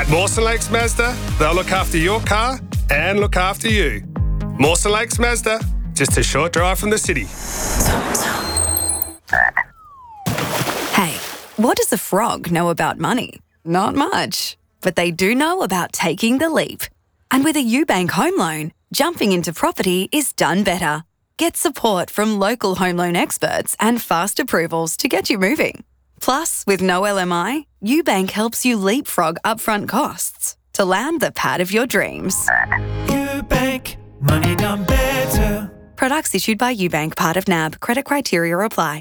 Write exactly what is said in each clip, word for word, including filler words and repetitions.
At Mawson Lakes Mazda, they'll look after your car and look after you. Mawson Lakes Mazda, just a short drive from the city. Hey, what does a frog know about money? Not much. But they do know about taking the leap. And with a UBank home loan, jumping into property is done better. Get support from local home loan experts and fast approvals to get you moving. Plus, with no L M I, UBank helps you leapfrog upfront costs to land the pad of your dreams. UBank, money done better. Products issued by UBank, part of N A B. Credit criteria apply.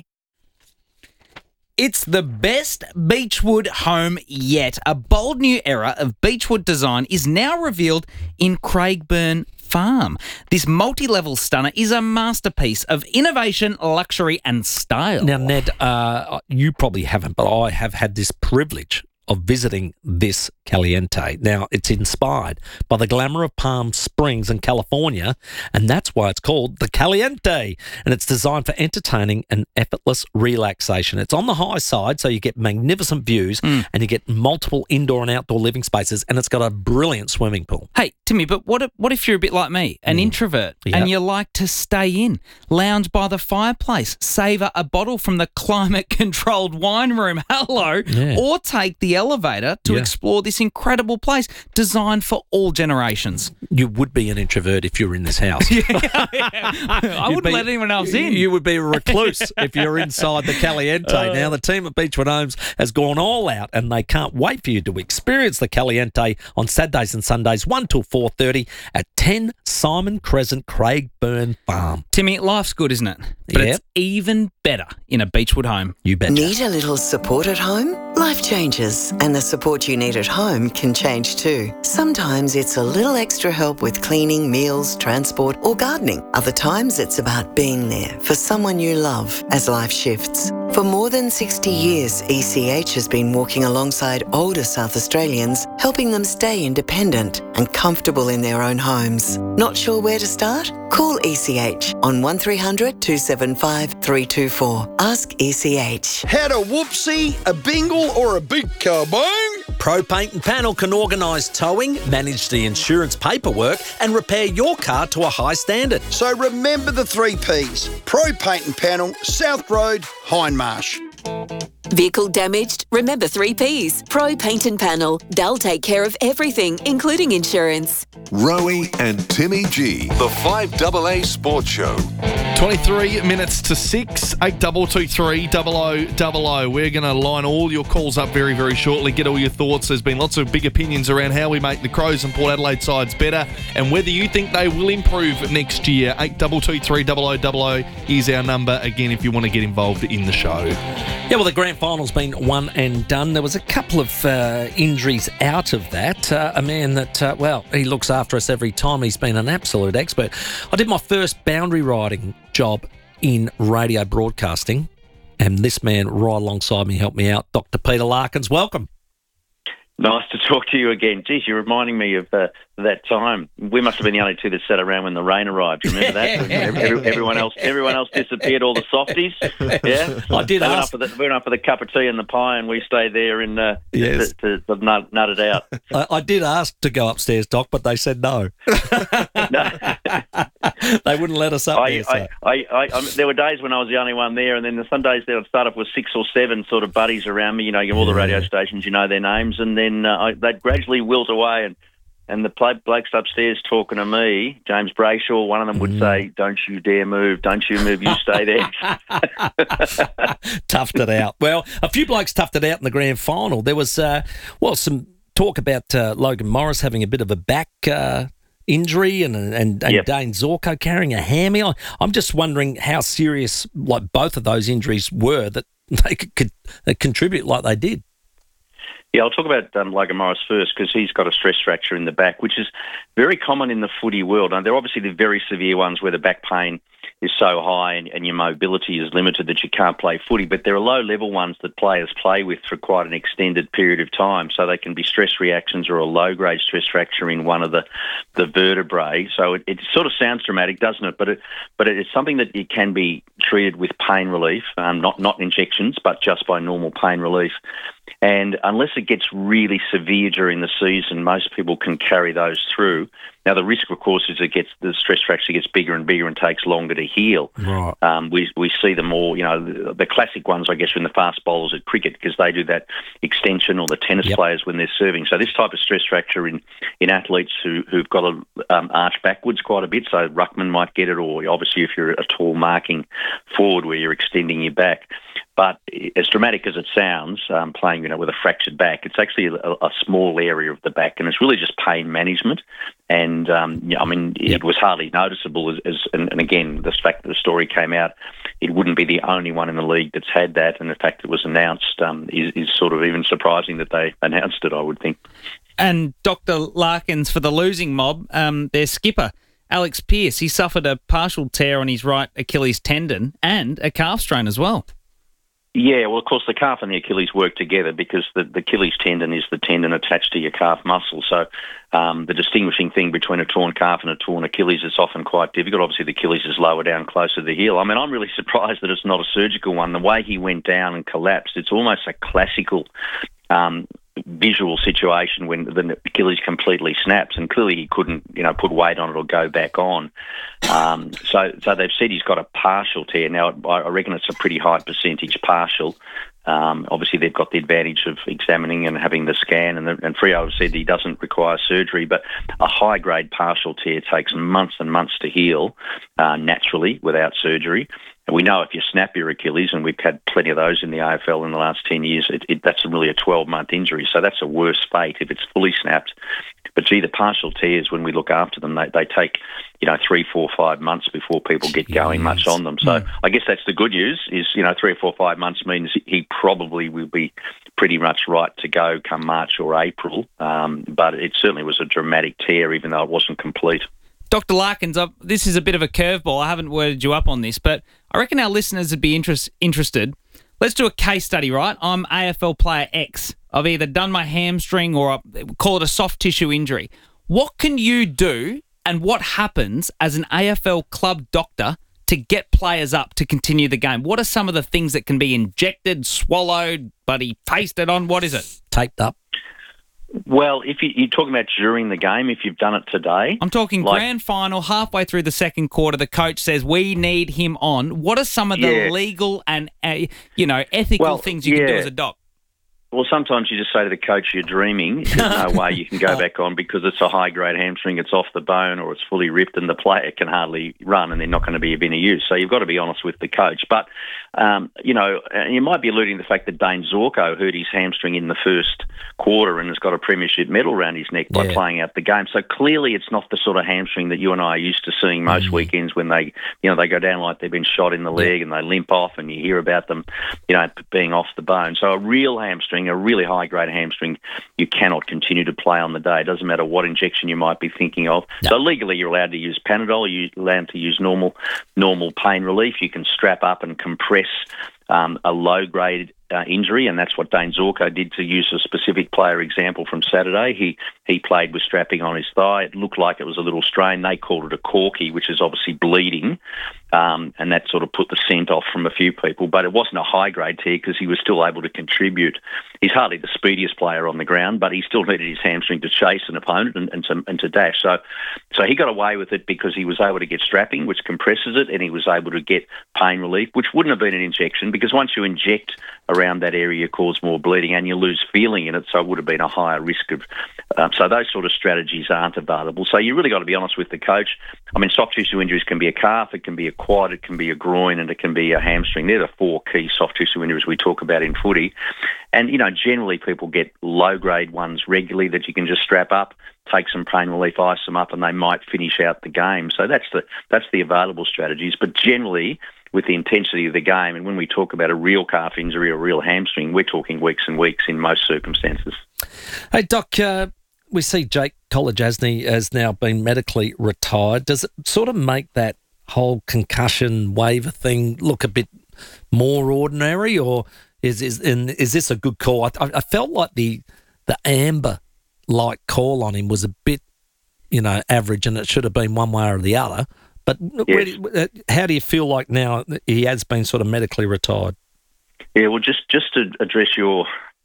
It's the best Beechwood home yet. A bold new era of Beechwood design is now revealed in Craigburn Farm. This multi-level stunner is a masterpiece of innovation, luxury and style. Now, Ned, uh, you probably haven't, but I have had this privilege of visiting this Caliente. Now, it's inspired by the glamour of Palm Springs in California, and that's why it's called the Caliente. And it's designed for entertaining and effortless relaxation. It's on the high side, so you get magnificent views mm. and you get multiple indoor and outdoor living spaces, and it's got a brilliant swimming pool. Hey, Timmy, but what if, what if you're a bit like me, an mm. introvert, yep. and you like to stay in, lounge by the fireplace, savour a bottle from the climate-controlled wine room, hello, yeah. or take the elevator to yeah. explore this incredible place designed for all generations. You would be an introvert if you were in this house. yeah, yeah. I wouldn't be, let anyone else in. You would be a recluse if you're inside the Caliente. Uh, now, the team at Beechwood Homes has gone all out and they can't wait for you to experience the Caliente on Saturdays and Sundays, one till four thirty at ten Simon Crescent, Craigburn Farm. Timmy, life's good, isn't it? But yep. it's even better in a Beechwood home. You betcha. Need a little support at home? Life changes, and the support you need at home can change too. Sometimes it's a little extra help with cleaning, meals, transport, or gardening. Other times it's about being there for someone you love as life shifts. For more than sixty years, E C H has been walking alongside older South Australians, helping them stay independent and comfortable in their own homes. Not sure where to start? Call E C H on one three hundred two seven five three two four. Ask E C H. Had a whoopsie, a bingle or a big kabong? Pro Paint and Panel can organise towing, manage the insurance paperwork and repair your car to a high standard. So remember the three Ps. Pro Paint and Panel, South Road, Hindmarsh. Vehicle damaged? Remember three Ps. Pro Paint and Panel. They'll take care of everything, including insurance. Rowie and Timmy G, the five A A Sports Show. twenty-three minutes to six, eight two two three, double oh double oh. We're going to line all your calls up very, very shortly, get all your thoughts. There's been lots of big opinions around how we make the Crows and Port Adelaide sides better and whether you think they will improve next year. eight two two three, double oh double oh is our number, again, if you want to get involved in the show. Yeah, well, the grand final's been one and done. There was a couple of uh, injuries out of that. Uh, a man that, uh, well, he looks after us every time. He's been an absolute expert. I did my first boundary riding job in radio broadcasting, and this man right alongside me helped me out, Doctor Peter Larkins. Welcome. Nice to talk to you again. Geez, you're reminding me of uh, that time. We must have been the only two that sat around when the rain arrived. Do you remember that? Every, everyone else, everyone else disappeared. All the softies. Yeah, I did. They ask. went up, for the, went up for the cup of tea and the pie, and we stayed there and uh, yes. to, to, to nut, nut it out. I, I did ask to go upstairs, Doc, but they said no. no. They wouldn't let us up I, there. So. I, I, I, I, there were days when I was the only one there, and then some days there I'd start off with six or seven sort of buddies around me. You know, all the radio stations, you know their names, and then uh, I, they'd gradually wilt away, and, and the blokes upstairs talking to me, James Brayshaw, one of them would mm. say, "Don't you dare move, don't you move, you stay there." Toughed it out. Well, a few blokes toughed it out in the grand final. There was, uh, well, some talk about uh, Logan Morris having a bit of a back uh, injury and and, and yep. Dane Zorko carrying a hammy. I, I'm just wondering how serious, like, both of those injuries were that they could, could they contribute like they did. Yeah, I'll talk about um, Logan Morris first because he's got a stress fracture in the back, which is very common in the footy world. And they're obviously the very severe ones where the back pain is so high and, and your mobility is limited that you can't play footy. But there are low-level ones that players play with for quite an extended period of time. So they can be stress reactions or a low-grade stress fracture in one of the, the vertebrae. So it, it sort of sounds dramatic, doesn't it? But it, but it's something that it can be treated with pain relief, um, not, not injections, but just by normal pain relief. And unless it gets really severe during the season, most people can carry those through. Now, the risk, of course, is it gets the stress fracture gets bigger and bigger and takes longer to heal. Right. Um, we we see them more, you know, the, the classic ones, I guess, are in the fast bowlers at cricket because they do that extension, or the tennis Yep. players when they're serving. So this type of stress fracture in, in athletes who, who've got to um, arch backwards quite a bit, so ruckman might get it, or obviously if you're a tall marking forward where you're extending your back. But as dramatic as it sounds, um, playing you know with a fractured back, it's actually a, a small area of the back, and it's really just pain management. And um, yeah, I mean, Yep. it was hardly noticeable. As, as and, and again, the fact that the story came out, it wouldn't be the only one in the league that's had that, and the fact it was announced um, is, is sort of even surprising that they announced it, I would think. And Doctor Larkins, for the losing mob, um, their skipper, Alex Pearce, he suffered a partial tear on his right Achilles tendon and a calf strain as well. Yeah, well, of course, the calf and the Achilles work together because the, the Achilles tendon is the tendon attached to your calf muscle. So um, the distinguishing thing between a torn calf and a torn Achilles is often quite difficult. Obviously, the Achilles is lower down, closer to the heel. I mean, I'm really surprised that it's not a surgical one. The way he went down and collapsed, it's almost a classical um visual situation when the Achilles completely snaps, and clearly he couldn't, you know, put weight on it or go back on. Um, so, so they've said he's got a partial tear. Now, I reckon it's a pretty high percentage partial. Um, obviously, they've got the advantage of examining and having the scan, and, the, and Freo have said he doesn't require surgery, but a high-grade partial tear takes months and months to heal uh, naturally without surgery. And we know if you snap your Achilles, and we've had plenty of those in the A F L in the last ten years, it, it, that's really a twelve-month injury. So that's a worse fate if it's fully snapped. But gee, the partial tears, when we look after them, they, they take, you know, three, four, five months before people get going much on them. So mm. I guess that's the good news is, you know, three or four, five months means he probably will be pretty much right to go come March or April. Um, but it certainly was a dramatic tear, even though it wasn't complete. Doctor Larkins, uh, this is a bit of a curveball. I haven't worded you up on this, but I reckon our listeners would be interest, interested. Let's do a case study, right? I'm A F L player X. I've either done my hamstring or I call it a soft tissue injury. What can you do and what happens as an A F L club doctor to get players up to continue the game? What are some of the things that can be injected, swallowed, buddy, pasted on? What is it? Taped up. Well, if you, you're talking about during the game, if you've done it today. I'm talking like, grand final, halfway through the second quarter, the coach says, we need him on. What are some of the yeah. legal and, uh, you know, ethical well, things you yeah. can do as a doc? Well, sometimes you just say to the coach, you're dreaming. There's no way you can go back on because it's a high-grade hamstring, it's off the bone or it's fully ripped and the player can hardly run and they're not going to be of any use. So you've got to be honest with the coach. But, um, you know, you might be alluding to the fact that Dane Zorko hurt his hamstring in the first quarter and has got a premiership medal around his neck by yeah. playing out the game. So clearly it's not the sort of hamstring that you and I are used to seeing most mm. weekends when they, you know, they go down like they've been shot in the yeah. leg and they limp off and you hear about them, you know, being off the bone. So a real hamstring, a really high-grade hamstring, you cannot continue to play on the day. It doesn't matter what injection you might be thinking of. No. So legally, you're allowed to use Panadol. You're allowed to use normal, normal pain relief. You can strap up and compress um, a low-grade uh, injury, and that's what Dane Zorko did. To use a specific player example from Saturday, he he played with strapping on his thigh. It looked like it was a little strain. They called it a corky, which is obviously bleeding, um, and that sort of put the scent off from a few people. But it wasn't a high-grade tear because he was still able to contribute. He's hardly the speediest player on the ground, but he still needed his hamstring to chase an opponent and, and, to, and to dash. So, so he got away with it because he was able to get strapping, which compresses it, and he was able to get pain relief, which wouldn't have been an injection because once you inject around that area, you cause more bleeding and you lose feeling in it, so it would have been a higher risk of... Um, so those sort of strategies aren't available. So you really got to be honest with the coach. I mean, soft tissue injuries can be a calf, it can be a quad, it can be a groin, and it can be a hamstring. They're the four key soft tissue injuries we talk about in footy. And, you know, generally people get low-grade ones regularly that you can just strap up, take some pain relief, ice them up, and they might finish out the game. So that's the that's the available strategies. But generally, with the intensity of the game, and when we talk about a real calf injury or a real hamstring, we're talking weeks and weeks in most circumstances. Hey, Doc, uh, we see Jake Kolodjasny has now been medically retired. Does it sort of make that whole concussion waiver thing look a bit more ordinary, or is is and is this a good call? I, I felt like the the amber-like call on him was a bit, you know, average, and it should have been one way or the other. But yes. where, how do you feel like now he has been sort of medically retired? Yeah, well, just just to address your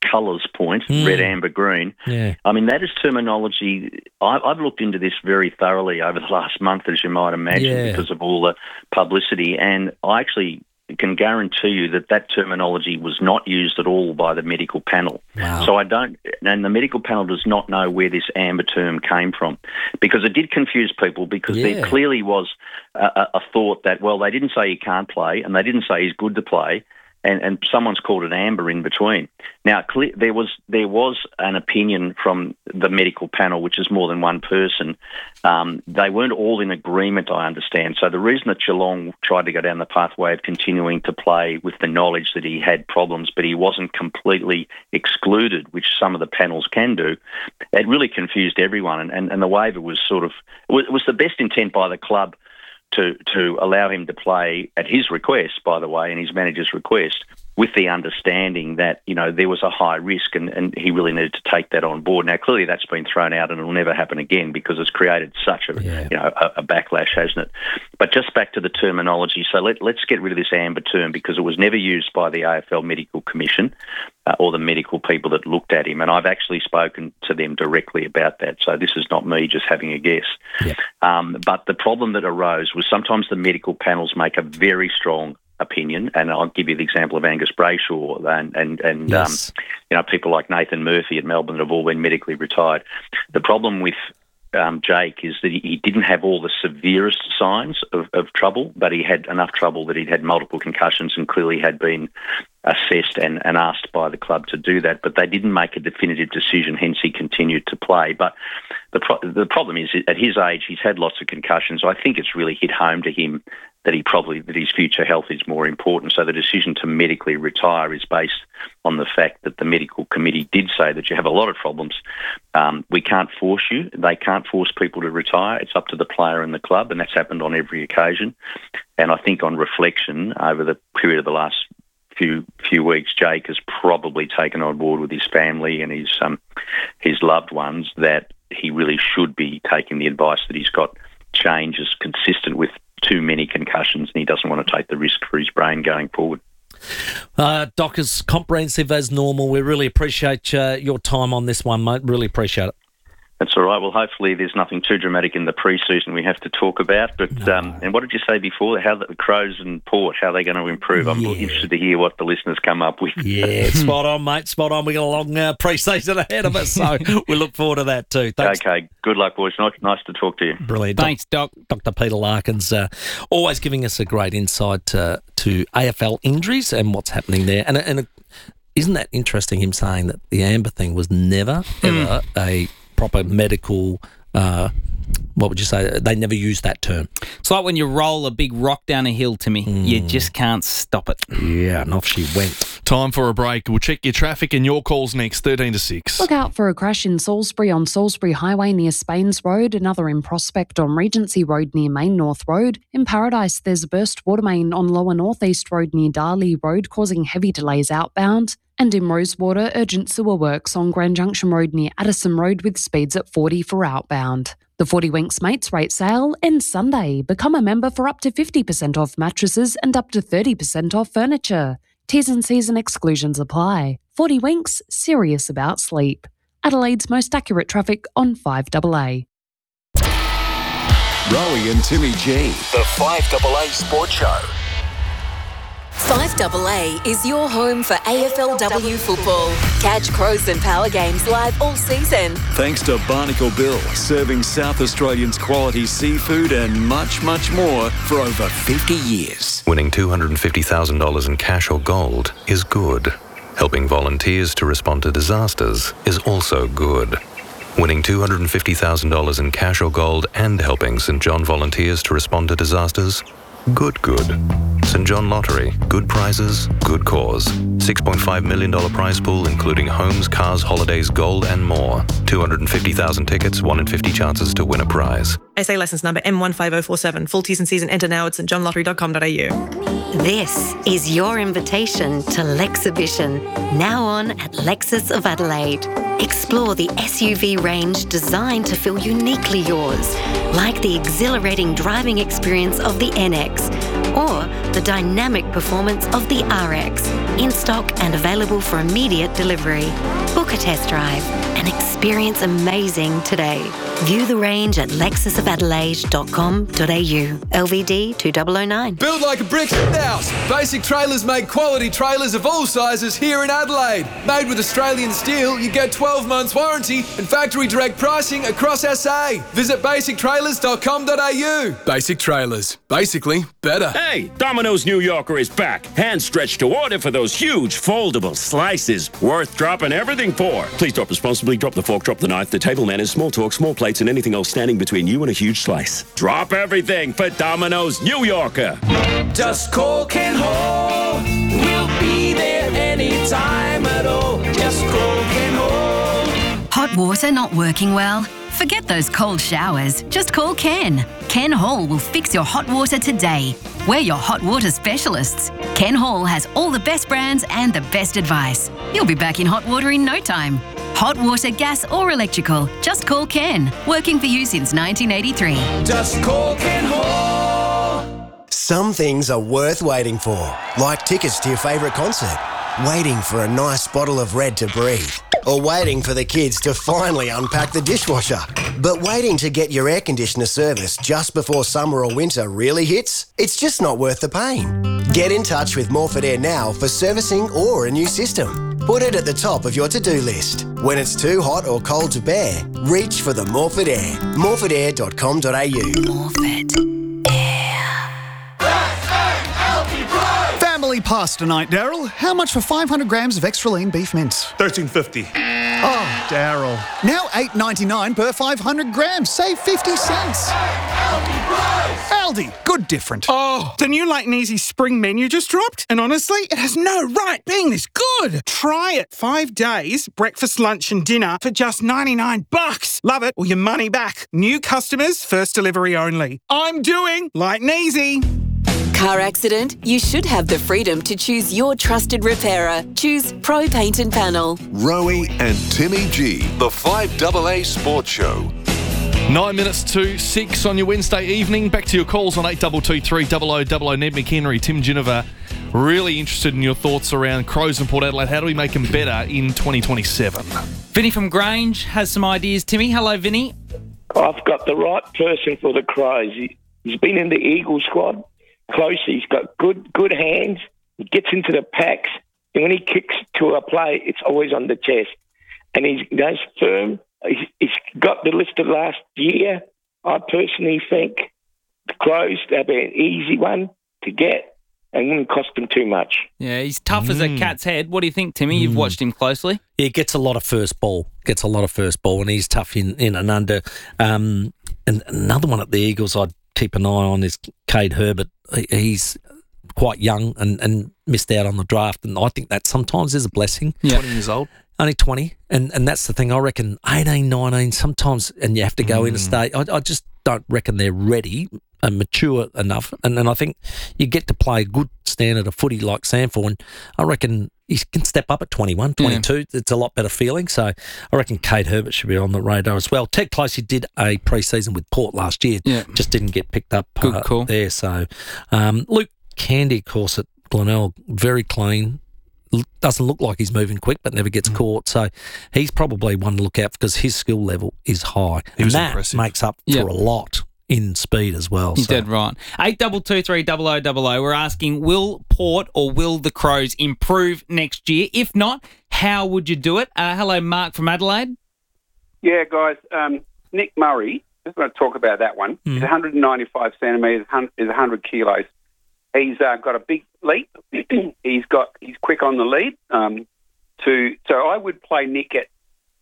colours point, Mm. red, amber, green. Yeah. I mean, that is terminology. I, I've looked into this very thoroughly over the last month, as you might imagine, Yeah. because of all the publicity. And I actually can guarantee you that that terminology was not used at all by the medical panel. Wow. So I don't, and the medical panel does not know where this amber term came from, because it did confuse people, because Yeah. there clearly was a, a, a thought that, well, they didn't say he can't play and they didn't say he's good to play. And, and someone's called it amber in between. Now, cle- there was there was an opinion from the medical panel, which is more than one person. Um, they weren't all in agreement, I understand. So the reason that Geelong tried to go down the pathway of continuing to play with the knowledge that he had problems, but he wasn't completely excluded, which some of the panels can do, it really confused everyone. And, and, and the waiver was sort of, it was the best intent by the club to to allow him to play at his request, by the way, and his manager's request, with the understanding that, you know, there was a high risk and, and he really needed to take that on board. Now, clearly that's been thrown out and it'll never happen again, because it's created such a, Yeah. you know, a, a backlash, hasn't it? But just back to the terminology. So let, let's get rid of this amber term, because it was never used by the A F L Medical Commission uh, or the medical people that looked at him. And I've actually spoken to them directly about that. So this is not me just having a guess. Yep. Um, but the problem that arose was sometimes the medical panels make a very strong opinion, and I'll give you the example of Angus Brayshaw and and, and Yes. um, you know, people like Nathan Murphy at Melbourne that have all been medically retired. The problem with um, Jake is that he, he didn't have all the severest signs of, of trouble, but he had enough trouble that he'd had multiple concussions and clearly had been assessed and, and asked by the club to do that. But they didn't make a definitive decision, hence he continued to play. But the pro- the problem is, at his age, he's had lots of concussions. I think it's really hit home to him that he probably that his future health is more important. So the decision to medically retire is based on the fact that the medical committee did say that you have a lot of problems. Um, we can't force you. They can't force people to retire. It's up to the player and the club, and that's happened on every occasion. And I think on reflection over the period of the last few few weeks, Jake has probably taken on board with his family and his um, his loved ones that he really should be taking the advice that he's got changes consistent with too many concussions, and he doesn't want to take the risk for his brain going forward. Uh, Doc, is comprehensive as normal. We really appreciate uh, your time on this one, mate. Really appreciate it. That's all right. Well, hopefully there's nothing too dramatic in the pre-season we have to talk about. But No. um, and what did you say before? How the Crows and Port, how are they going to improve? I'm Yeah. interested to hear what the listeners come up with. Yeah, spot on, mate. Spot on. We got a long uh, pre-season ahead of us, so we look forward to that too. Thanks. Okay, good luck, boys. Nice, nice to talk to you. Brilliant. Thanks, Doc. Doctor Peter Larkins, uh, always giving us a great insight uh, to A F L injuries and what's happening there. And, and isn't that interesting, him saying that the amber thing was never, ever a proper medical, uh, what would you say? They never used that term. It's like when you roll a big rock down a hill to me. You just can't stop it. Yeah, and off she went. Time for a break. We'll check your traffic and your calls next, thirteen to six. Look out for a crash in Salisbury on Salisbury Highway near Spains Road, another in Prospect on Regency Road near Main North Road. In Paradise, there's a burst water main on Lower North East Road near Darley Road, causing heavy delays outbound. And in Rosewater, urgent sewer works on Grand Junction Road near Addison Road with speeds at forty for outbound. The forty Winks Mates Rate Sale ends Sunday. Become a member for up to fifty percent off mattresses and up to thirty percent off furniture. T's and C's and exclusions apply. forty Winks, serious about sleep. Adelaide's most accurate traffic on five A A. Rowie and Timmy G. The five A A Sports Show. five A A is your home for A F L W football. Catch Crows and Power games live all season. Thanks to Barnacle Bill, serving South Australians quality seafood and much, much more for over fifty years. Winning two hundred fifty thousand dollars in cash or gold is good. Helping volunteers to respond to disasters is also good. Winning two hundred fifty thousand dollars in cash or gold and helping St John volunteers to respond to disasters? Good, good. St John Lottery. Good prizes, good cause. six point five million dollars prize pool, including homes, cars, holidays, gold, and more. two hundred fifty thousand tickets, one in fifty chances to win a prize. S A licence number M one five oh four seven. Full T's and C's and enter now at st john lottery dot com dot a u. This is your invitation to Lexibition, now on at Lexus of Adelaide. Explore the S U V range designed to feel uniquely yours, like the exhilarating driving experience of the N X, or the dynamic performance of the R X, in stock and available for immediate delivery. Book a test drive and experience amazing today. View the range at lexus of adelaide dot com dot a u. L V D two thousand nine. Build like a brick house. Basic Trailers make quality trailers of all sizes here in Adelaide. Made with Australian steel, you get twelve months warranty and factory direct pricing across S A. Visit basic trailers dot com dot a u. Basic Trailers. Basically better. Hey, Domino's New Yorker is back. Hand stretched to order for those huge foldable slices. Worth dropping everything for. Please drop responsibly. Drop the fork, drop the knife, the table manners, small talk, small plates, and anything else standing between you and a huge slice. Drop everything for Domino's New Yorker. Just call Ken Hall. We'll be there anytime at all. Just call Ken Hall. Hot water not working well? Forget those cold showers. Just call Ken. Ken Hall will fix your hot water today. We're your hot water specialists. Ken Hall has all the best brands and the best advice. You'll be back in hot water in no time. Hot water, gas or electrical, just call Ken. Working for you since nineteen eighty-three. Just call Ken Hall. Some things are worth waiting for, like tickets to your favourite concert, waiting for a nice bottle of Red to breathe, or waiting for the kids to finally unpack the dishwasher. But waiting to get your air conditioner serviced just before summer or winter really hits? It's just not worth the pain. Get in touch with Morford Air now for servicing or a new system. Put it at the top of your to-do list. When it's too hot or cold to bear, reach for the Morford Air. morford air dot com dot a u. Morford. Family pasta night, Daryl. How much for five hundred grams of extra lean beef mince? thirteen fifty. Oh, Daryl. Now eight ninety-nine per five hundred grams. Save fifty cents. Aldi, good different. Oh, the new Light and Easy spring menu just dropped, and honestly, it has no right being this good. Try it. Five days, breakfast, lunch and dinner for just ninety-nine bucks. Love it or your money back. New customers, first delivery only. I'm doing Light and Easy. Car accident? You should have the freedom to choose your trusted repairer. Choose Pro Paint and Panel. Rowie and Timmy G, the five A A Sports Show. Nine minutes to six on your Wednesday evening. Back to your calls on eight two two three double oh double oh. Ned McHenry, Tim Ginniver. Really interested in your thoughts around Crows and Port Adelaide. How do we make them better in twenty twenty-seven? Vinny from Grange has some ideas. Timmy, hello, Vinny. I've got the right person for the Crows. He, he's been in the Eagle squad. Close, he's got good good hands. He gets into the packs, and when he kicks to a play, it's always on the chest. And he's goes firm. He's, he's got the listed last year. I personally think the Crows, that'd be an easy one to get and wouldn't cost them too much. Yeah, he's tough mm. as a cat's head. What do you think, Timmy? Mm. You've watched him closely. Yeah, he gets a lot of first ball. Gets a lot of first ball, and he's tough in, in and under. Um, and another one at the Eagles I'd keep an eye on is Cade Herbert. He's quite young and, and missed out on the draft, and I think that sometimes is a blessing. Yeah. twenty years old. Only twenty, and, and that's the thing. I reckon eighteen, nineteen, sometimes, and you have to go mm. in and stay. I, I just don't reckon they're ready and mature enough, and then I think you get to play a good standard of footy like Sanford, and I reckon he can step up at twenty-one, twenty-two. Yeah. It's a lot better feeling, so I reckon Cade Herbert should be on the radar as well. Ted Closey did a pre-season with Port last year, yeah. just didn't get picked up good uh, call. there. So um, Luke Candy, of course, at Glenelg, very clean. Doesn't look like he's moving quick, but never gets mm. caught. So he's probably one to look out because his skill level is high. He was and that impressive. makes up yep. for a lot in speed as well. You're so. dead right. eight two two three double oh double oh. We're asking, will Port or will the Crows improve next year? If not, how would you do it? Uh, hello, Mark from Adelaide. Yeah, guys. Um, Nick Murray, just want to talk about that one. Mm. He's one ninety-five centimetres, is one hundred kilos. He's uh, got a big leap. he's got he's quick on the lead. Um, to so I would play Nick at.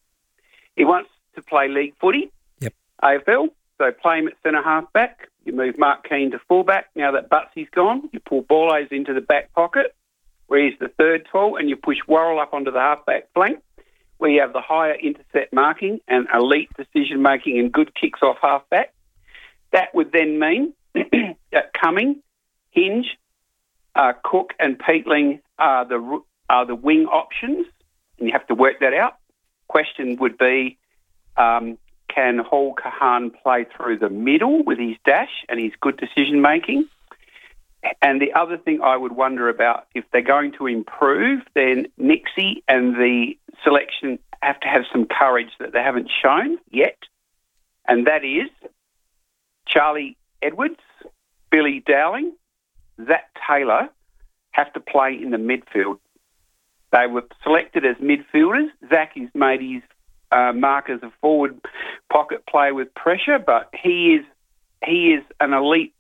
He wants to play league footy. Yep. A F L. So play him at centre half back. You move Mark Keane to fullback. Now that Butsy's gone, you pull Borlase into the back pocket, where he's the third tall, and you push Worrell up onto the half back flank, where you have the higher intercept marking and elite decision making and good kicks off half back. That would then mean that Cumming, Hinge, uh, Cook and Peatling are the are the wing options, and you have to work that out. Question would be, um, can Hall Kahan play through the middle with his dash and his good decision making? And the other thing I would wonder about, if they're going to improve, then Nixie and the selection have to have some courage that they haven't shown yet, and that is Charlie Edwards, Billy Dowling, Zach Taylor have to play in the midfield. They were selected as midfielders. Zach has made his uh, mark as a forward pocket player with pressure, but he is he is an elite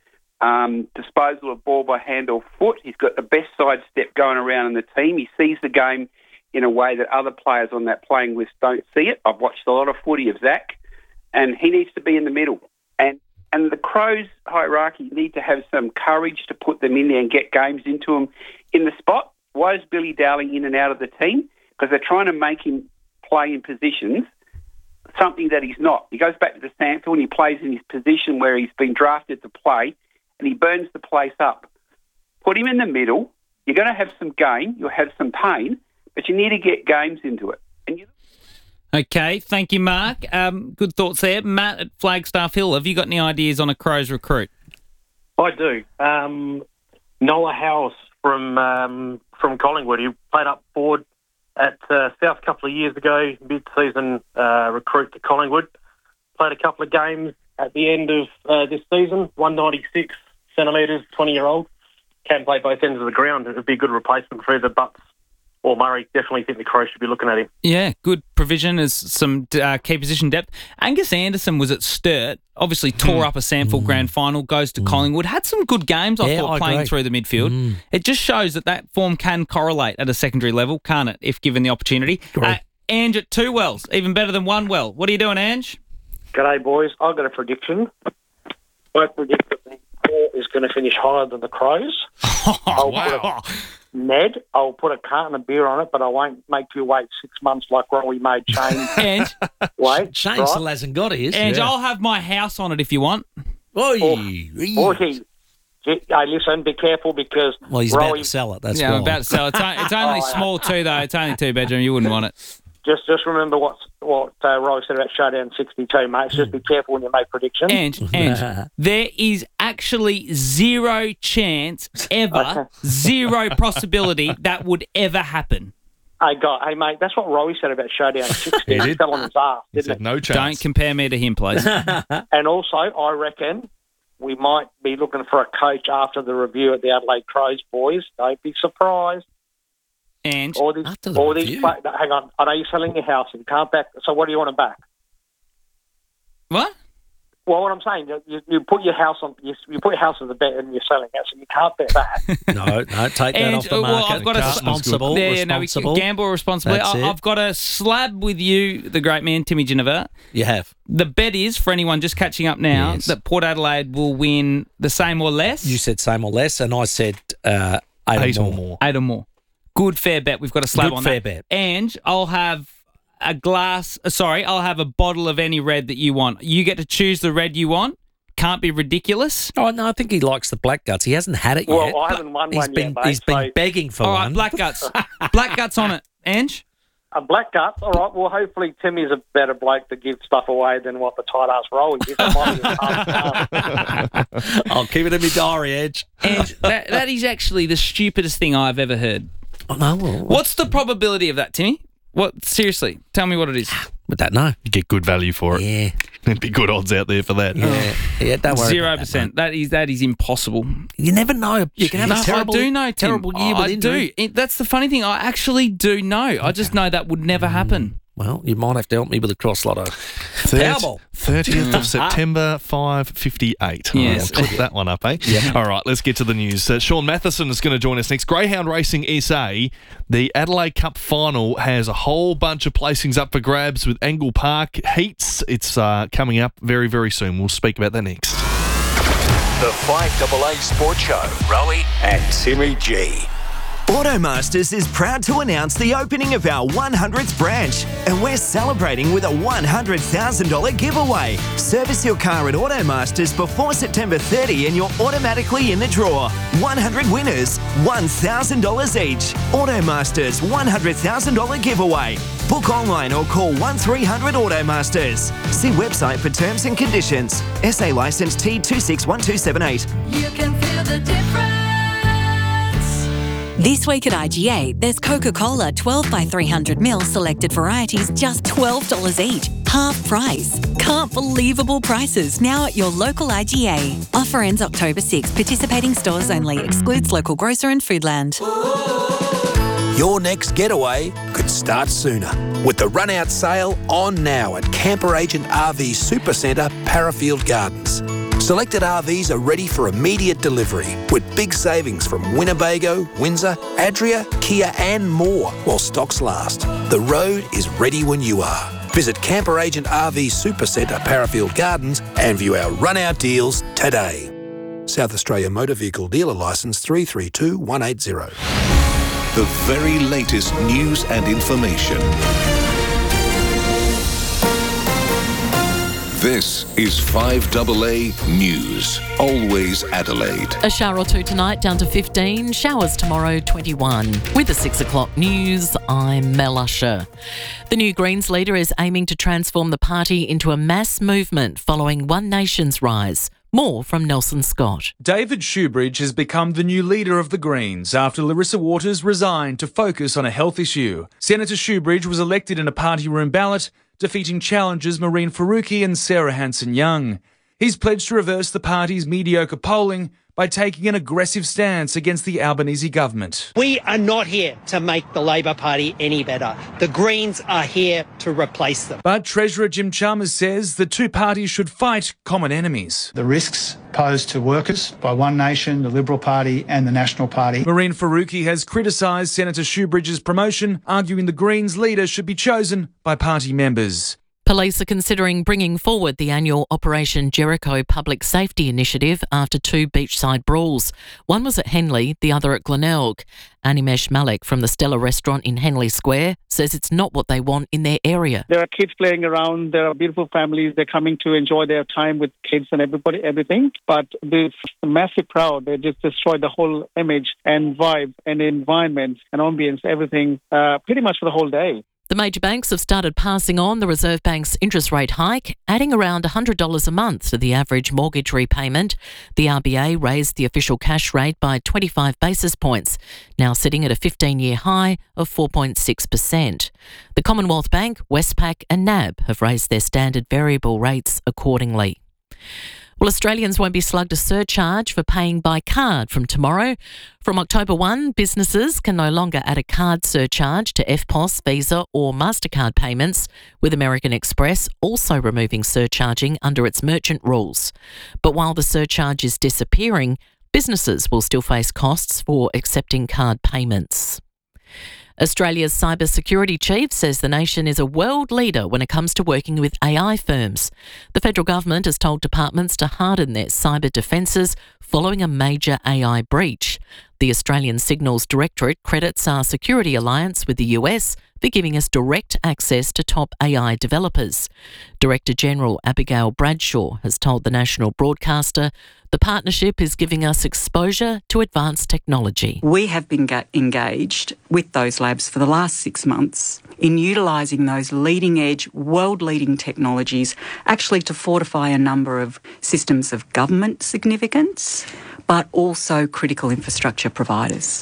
um, disposal of ball by hand or foot. He's got the best sidestep going around in the team. He sees the game in a way that other players on that playing list don't see it. I've watched a lot of footy of Zach, and he needs to be in the middle. And and the Crows hierarchy need to have some courage to put them in there and get games into them in the spot. Why is Billy Dowling in and out of the team? Because they're trying to make him play in positions, something that he's not. He goes back to the Sandfield and he plays in his position where he's been drafted to play, and he burns the place up. Put him in the middle. You're going to have some gain. You'll have some pain, but you need to get games into it. And you Okay, thank you, Mark. Um, good thoughts there. Matt at Flagstaff Hill, have you got any ideas on a Crows recruit? I do. Um, Noah Howes from um, from Collingwood. He played up forward at uh, South a couple of years ago, mid-season uh, recruit to Collingwood. Played a couple of games at the end of uh, this season, one ninety-six centimetres, twenty-year-old. Can play both ends of the ground. It would be a good replacement for either Butts or Murray. Definitely think the Crows should be looking at him. Yeah, good provision as some uh, key position depth. Angus Anderson was at Sturt, obviously tore Mm. up a Sandfield Mm. grand final, goes to mm. Collingwood, had some good games, I Yeah, thought, I playing agree. through the midfield. Mm. It just shows that that form can correlate at a secondary level, can't it, if given the opportunity? Uh, Ange at two wells, even better than one well. What are you doing, Ange? G'day, boys. I've got a prediction. I predict that the Core is going to finish higher than the Crows. I'll wow. Put a, Ned, I'll put a carton of beer on it, but I won't make you wait six months like Rowie made Shane. Ange? Wait, Shane right? still hasn't got his. Ange, Yeah. I'll have my house on it if you want. Oi. Or he, hey, listen, be careful because Well, he's Rowie, about to sell it. That's yeah, why. I'm about to sell it. It's, on- it's only Oh, yeah. small too, though. It's only two bedroom. You wouldn't want it. Just, just remember what what uh, Rowie said about Showdown sixty-two, mate. Just be careful when you make predictions. Ange, Ange, there is actually zero chance ever, zero possibility that would ever happen. Hey, God, hey, mate, that's what Rowie said about Showdown sixty. He fell on his ass, He didn't said it? no chance. Don't compare me to him, please. And also, I reckon we might be looking for a coach after the review at the Adelaide Crows, boys. Don't be surprised. And all these, After the all these. review? Play, hang on, I know you're selling your house and you can't back. So, what do you want to back? What? Well, what I'm saying, you, you put your house on, you, you put your house as a bet and you're selling it, so you can't bet that. No, no, take that And, off the uh, well, market. I've got a- responsible, Yeah, yeah, no, we responsible. can gamble responsibly. That's I, it. I've got a slab with you, the great man, Timmy Geneva. You have. The bet is, for anyone just catching up now, Yes. that Port Adelaide will win the same or less. You said same or less, and I said uh, eight, Eight or or more. more. Eight or more. Good fair bet. We've got a slab Good on fair that. bet. And I'll have a glass, uh, sorry, I'll have a bottle of any red that you want. You get to choose the red you want. Can't be ridiculous. Oh no, I think he likes the black guts. He hasn't had it Well, yet. I haven't won he's one been yet, mate, he's been so- begging for All right, one. black guts. Black guts on it. Ange? A black guts, all right. Well, hopefully Timmy's a better bloke to give stuff away than what the tight ass Rowie is. That might be a tough- I'll keep it in my diary, Edge. And that, that is actually the stupidest thing I've ever heard. Oh, no, well, What's the probability of that, Timmy? What? Seriously, tell me what it is. Would that know? You get good value for it. Yeah, There'd be good odds out there for that. yeah, yeah. Don't worry. Zero about that, percent. That is that is impossible. mate. You never know. You can have No, a terrible, I do know, Tim. terrible year with I injury. do. It, that's the funny thing. I actually do know. I just know that would never happen. Well, you might have to help me with a cross lotto. Powerball. thirtieth of September, five fifty-eight. Yes. I'll click that one up, eh? All right, let's get to the news. Uh, Sean Matheson is going to join us next. Greyhound Racing S A, the Adelaide Cup final has a whole bunch of placings up for grabs with Angle Park Heats. It's uh, coming up very, very soon. We'll speak about that next. The five A A Sports Show. Rowie and Timmy G. Automasters is proud to announce the opening of our one hundredth branch, and we're celebrating with a one hundred thousand dollars giveaway. Service your car at Automasters before September thirtieth and you're automatically in the draw. one hundred winners, one thousand dollars each. Automasters one hundred thousand dollars giveaway. Book online or call one three hundred Automasters. See website for terms and conditions. S A licence T two six one two seven eight. You can feel the difference. This week at I G A, there's Coca-Cola twelve by three hundred milliliters selected varieties, just twelve dollars each. Half price. Can't believable prices now at your local I G A. Offer ends October sixth. Participating stores only. Excludes local grocer and Foodland. Your next getaway could start sooner with the run-out sale on now at Camper Agent R V Supercentre, Parafield Gardens. Selected R Vs are ready for immediate delivery with big savings from Winnebago, Windsor, Adria, Kia and more while stocks last. The road is ready when you are. Visit Camper Agent R V Supercentre, Parafield Gardens and view our run-out deals today. South Australia Motor Vehicle Dealer Licence three three two one eight zero. The very latest news and information. This is five A A News. Always Adelaide. A shower or two tonight, down to fifteen. Showers tomorrow, twenty-one. With the six o'clock news, I'm Mel Usher. The new Greens leader is aiming to transform the party into a mass movement following One Nation's rise. More from Nelson Scott. David Shoebridge has become the new leader of the Greens after Larissa Waters resigned to focus on a health issue. Senator Shoebridge was elected in a party room ballot, defeating challengers Maureen Faruqi and Sarah Hanson-Young. He's pledged to reverse the party's mediocre polling by taking an aggressive stance against the Albanese government. We are not here to make the Labor Party any better. The Greens are here to replace them. But Treasurer Jim Chalmers says the two parties should fight common enemies. The risks posed to workers by One Nation, the Liberal Party and the National Party. Maureen Faruqi has criticised Senator Shoebridge's promotion, arguing the Greens leader should be chosen by party members. Police are considering bringing forward the annual Operation Jericho Public Safety Initiative after two beachside brawls. One was at Henley, the other at Glenelg. Animesh Malik from the Stella restaurant in Henley Square says it's not what they want in their area. There are kids playing around, there are beautiful families, they're coming to enjoy their time with kids and everybody, everything. But this massive crowd, they just destroyed the whole image and vibe and environment and ambience, everything, uh, pretty much for the whole day. The major banks have started passing on the Reserve Bank's interest rate hike, adding around one hundred dollars a month to the average mortgage repayment. The R B A raised the official cash rate by twenty-five basis points, now sitting at a fifteen-year high of four point six percent. The Commonwealth Bank, Westpac and N A B have raised their standard variable rates accordingly. Well, Australians won't be slugged a surcharge for paying by card from tomorrow. From October first, businesses can no longer add a card surcharge to F P O S, Visa or MasterCard payments, with American Express also removing surcharging under its merchant rules. But while the surcharge is disappearing, businesses will still face costs for accepting card payments. Australia's cybersecurity chief says the nation is a world leader when it comes to working with A I firms. The federal government has told departments to harden their cyber defences following a major A I breach. The Australian Signals Directorate credits our security alliance with the U S for giving us direct access to top A I developers. Director General Abigail Bradshaw has told the national broadcaster the partnership is giving us exposure to advanced technology. We have been ga- engaged with those labs for the last six months in utilising those leading-edge, world-leading technologies actually to fortify a number of systems of government significance, but also critical infrastructure providers.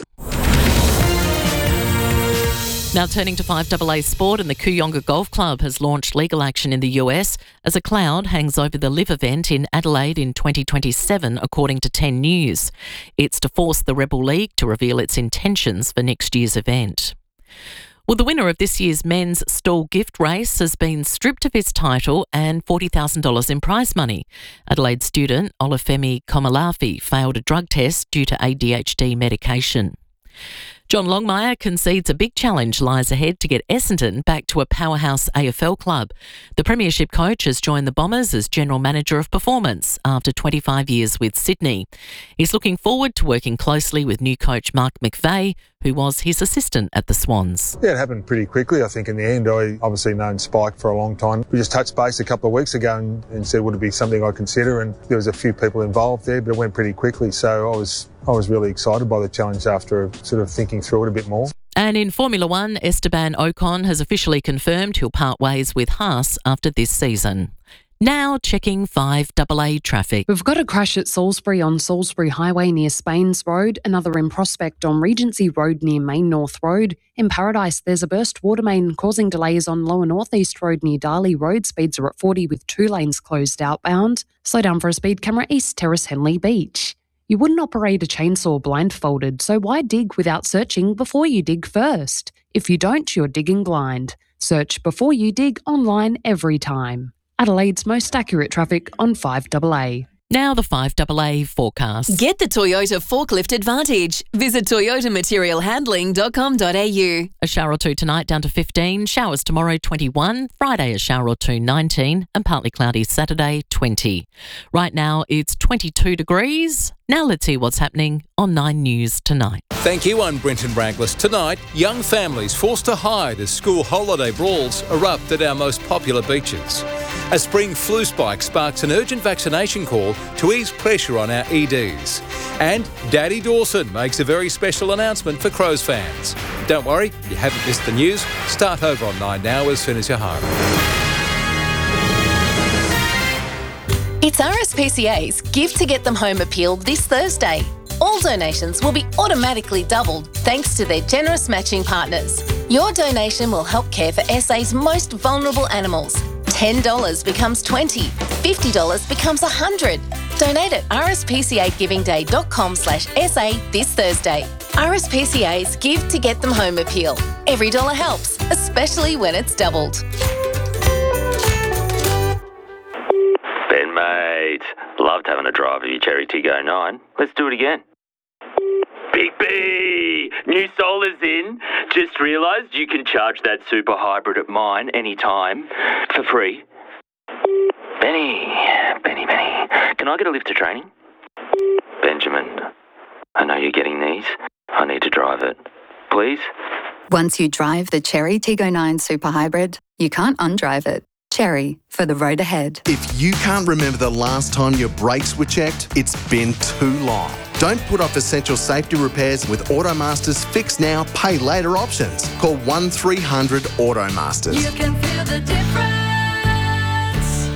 Now turning to five A A Sport, and the Kooyonga Golf Club has launched legal action in the U S as a cloud hangs over the Live event in Adelaide in twenty twenty-seven, according to ten News. It's to force the Rebel League to reveal its intentions for next year's event. Well, the winner of this year's men's stall gift race has been stripped of his title and forty thousand dollars in prize money. Adelaide student Olufemi Komalafi failed a drug test due to A D H D medication. John Longmire concedes a big challenge lies ahead to get Essendon back to a powerhouse A F L club. The Premiership coach has joined the Bombers as General Manager of Performance after twenty-five years with Sydney. He's looking forward to working closely with new coach Mark McVeigh, who was his assistant at the Swans. Yeah, it happened pretty quickly. I think in the end, I obviously known Spike for a long time. We just touched base a couple of weeks ago and, and said, would it be something I'd consider? And there was a few people involved there, but it went pretty quickly. So I was I was really excited by the challenge after sort of thinking through it a bit more. And in Formula One, Esteban Ocon has officially confirmed he'll part ways with Haas after this season. Now checking five A A traffic. We've got a crash at Salisbury on Salisbury Highway near Spains Road, another in Prospect on Regency Road near Main North Road. In Paradise, there's a burst water main causing delays on Lower North East Road near Darley Road. Speeds are at forty with two lanes closed outbound. Slow down for a speed camera, East Terrace, Henley Beach. You wouldn't operate a chainsaw blindfolded, so why dig without searching before you dig first? If you don't, you're digging blind. Search before you dig online every time. Adelaide's most accurate traffic on five A A. Now the five A A forecast. Get the Toyota Forklift Advantage. Visit toyota material handling dot com dot a u. A shower or two tonight down to fifteen. Showers tomorrow twenty-one. Friday a shower or two nineteen. And partly cloudy Saturday twenty. Right now it's twenty-two degrees. Now let's see what's happening on Nine News tonight. Thank you, I'm Brenton Braglis. Tonight, young families forced to hide as school holiday brawls erupt at our most popular beaches. A spring flu spike sparks an urgent vaccination call to ease pressure on our E Ds. And Daddy Dawson makes a very special announcement for Crows fans. Don't worry, you haven't missed the news. Start over on Nine Now as soon as you're home. It's R S P C A's Give to Get Them Home appeal this Thursday. All donations will be automatically doubled thanks to their generous matching partners. Your donation will help care for S A's most vulnerable animals. ten dollars becomes twenty dollars, fifty dollars becomes one hundred dollars. Donate at r s p c a giving day dot com slash s a this Thursday. R S P C A's Give to Get Them Home appeal. Every dollar helps, especially when it's doubled. Ben, mate. Loved having a drive of your Cherry Tiggo nine. Let's do it again. Big B! New solar's in. Just realised you can charge that super hybrid at mine anytime for free. Benny, Benny, Benny. Can I get a lift to training? Benjamin, I know you're getting these. I need to drive it. Please? Once you drive the Cherry Tiggo nine Super Hybrid, you can't undrive it. Cherry, for the road ahead. If you can't remember the last time your brakes were checked, it's been too long. Don't put off essential safety repairs with Automaster's Fix Now, Pay Later options. Call one three hundred Automasters. You can feel the difference.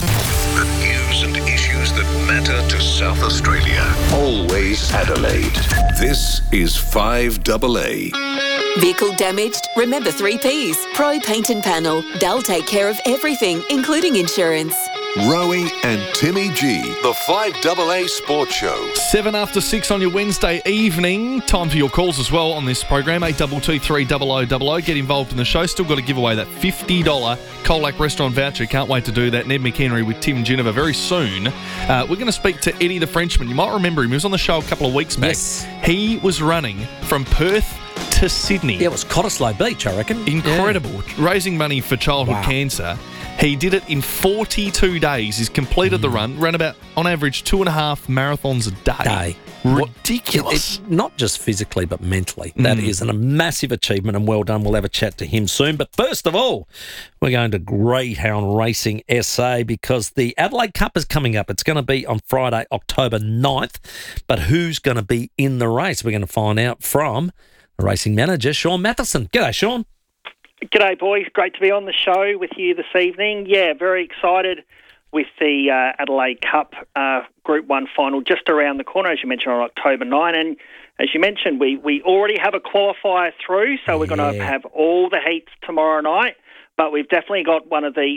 The news and issues that matter to South Australia. Always Adelaide. This is five A A. Vehicle damaged? Remember three Ps. Pro Paint and Panel. They'll take care of everything, including insurance. Rowie and Timmy G, the five A A Sports Show. Seven after six on your Wednesday evening. Time for your calls as well on this program. eight two two three double oh double oh. Get involved in the show. Still got to give away that fifty dollars Colac restaurant voucher. Can't wait to do that. Ned McHenry with Tim Geneva very soon. Uh, we're going to speak to Eddie the Frenchman. You might remember him. He was on the show a couple of weeks back. Yes. He was running from Perth to Sydney. Yeah, it was Cottesloe Beach, I reckon. Incredible. Yeah. Raising money for childhood Wow. cancer. He did it in forty-two days. He's completed mm. the run, ran about, on average, two and a half marathons a day. Day. Ridiculous. It, it, not just physically, but mentally. That Mm. is an, a massive achievement, and well done. We'll have a chat to him soon. But first of all, we're going to Greyhound Racing S A because the Adelaide Cup is coming up. It's going to be on Friday, October ninth. But who's going to be in the race? We're going to find out from the racing manager, Sean Matheson. G'day, Sean. G'day, boys. Great to be on the show with you this evening. Yeah, very excited with the uh, Adelaide Cup uh, Group one final just around the corner, as you mentioned, on October ninth. And as you mentioned, we, we already have a qualifier through, so we're going to Yeah. have all the heats tomorrow night. But we've definitely got one of the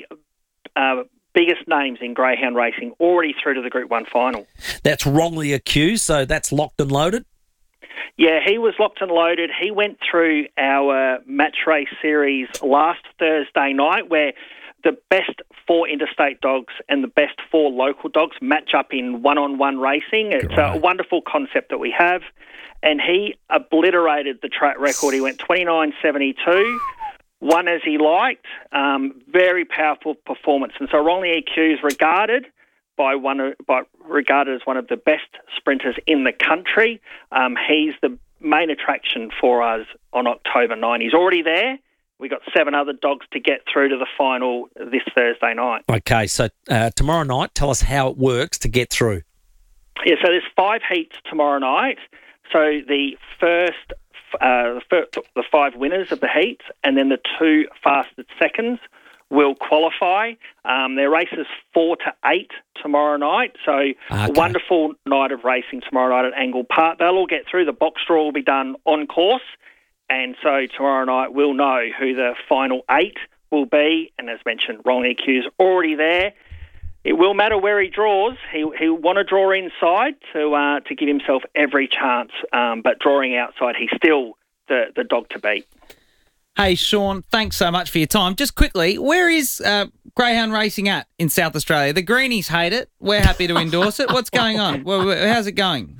uh, biggest names in greyhound racing already through to the Group one final. That's wrongly accused, so that's locked and loaded. Yeah, he was locked and loaded. He went through our match race series last Thursday night where the best four interstate dogs and the best four local dogs match up in one-on-one racing. It's a wonderful concept that we have. And he obliterated the track record. He went twenty-nine seventy-two, won as he liked. Um, very powerful performance. And so wrongly accused, regarded by one of, by regarded as one of the best sprinters in the country. Um, he's the main attraction for us on October ninth. He's already there. We've got seven other dogs to get through to the final this Thursday night. Okay, so uh, tomorrow night, tell us how it works to get through. Yeah, so there's five heats tomorrow night. So the first, uh, the, first the five winners of the heats and then the two fastest seconds will qualify. Um, their race is four to eight tomorrow night, so Okay. a wonderful night of racing tomorrow night at Angle Park. They'll all get through. The box draw will be done on course, and so tomorrow night we'll know who the final eight will be. And as mentioned, Rolling E Q's already there. It will matter where he draws. He he'll want to draw inside to uh, to give himself every chance, um, but drawing outside, he's still the, the dog to beat. Hey, Sean, thanks so much for your time. Just quickly, where is uh, greyhound racing at in South Australia? The Greenies hate it. We're happy to endorse it. What's going on? Well, how's it going?